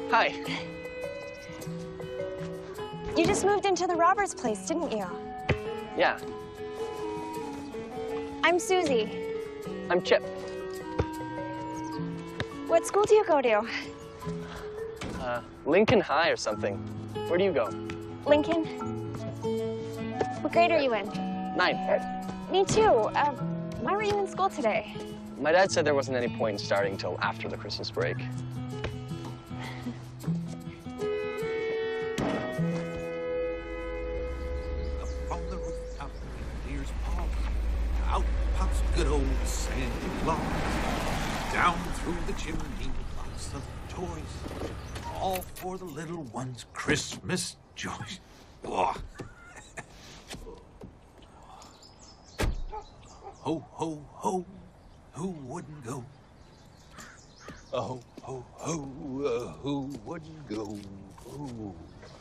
Hi. You just moved into the Roberts place, didn't you? Yeah, I'm Susie. I'm Chip. What school do you go to? Lincoln High or something. Where do you go? Lincoln. What grade are you in? 9. Me too. Why were you in school today? My dad said there wasn't any point in starting till after the Christmas break. Up on the rooftop, reindeer's paws. Out pops good old Santa Claus. Down through the chimney, lots of toys. All for the little ones' Christmas joys. Oh. Ho, ho, ho, who wouldn't go? Oh, ho, ho, who wouldn't go? Oh.